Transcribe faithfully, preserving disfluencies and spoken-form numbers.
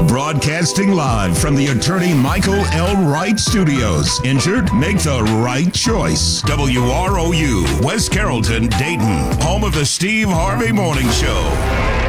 Broadcasting live from the attorney Michael L. Wright Studios. Injured? Make the right choice. W R O U, West Carrollton, Dayton. Home of the Steve Harvey Morning Show.